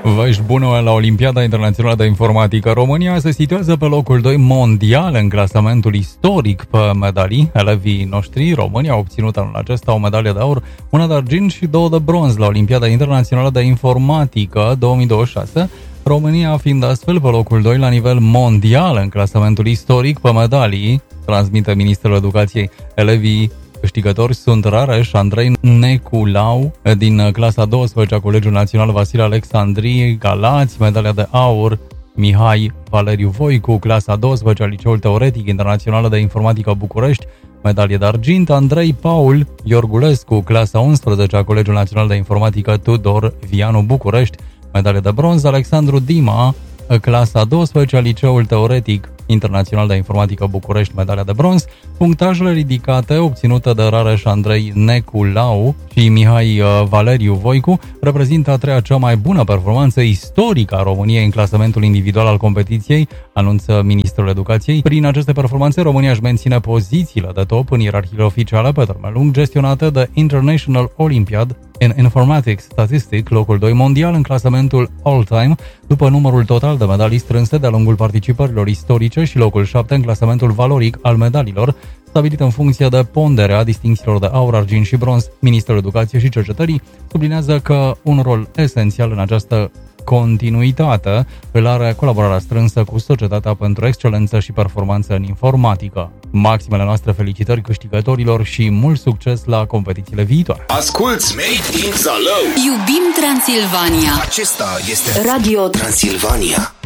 Vești bună la Olimpiada Internațională de Informatică. România se situează pe locul 2 mondial în clasamentul istoric pe medalii. Elevii noștri români au obținut anul acesta o medalie de aur, una de argint și 2 de bronz la Olimpiada Internațională de Informatică 2026, România fiind astfel pe locul 2 la nivel mondial în clasamentul istoric pe medalii, transmite Ministerul Educației. Elevii câștigători sunt Rareș Andrei Neculau din clasa 12 Colegiul Național Vasile Alexandrii Galați, medalia de aur Mihai Valeriu Voicu, clasa 12 Liceul Teoretic Internațional de Informatică București, medalie de argint Andrei Paul Iorgulescu, clasa 11 Colegiul Național de Informatică Tudor Vianu București, medalie de bronz Alexandru Dima, clasa 12 Liceul Teoretic Internațional de Informatică București, medalia de bronz. Punctajele ridicate obținute de Rareș Andrei Neculau și Mihai Valeriu Voicu reprezintă a treia cea mai bună performanță istorică a României în clasamentul individual al competiției, anunță Ministrul Educației. Prin aceste performanțe, România își menține pozițiile de top în ierarhiile oficiale pe termen lung gestionate de International Olympiad in Informatics Statistic, locul 2 mondial în clasamentul all-time, după numărul total de medalii strânse de-a lungul participărilor istorice și locul 7 în clasamentul valoric al medalilor, stabilit în funcție de ponderea distincțiilor de aur, argint și bronz. Ministerul Educației și Cercetării sublinează că un rol esențial în această continuitate îl are colaborarea strânsă cu Societatea pentru Excelență și Performanță în Informatică. Maximele noastre felicitări câștigătorilor și mult succes la competițiile viitoare. Asculți Made in Zalău. Iubim Transilvania. Acesta este Radio Transilvania.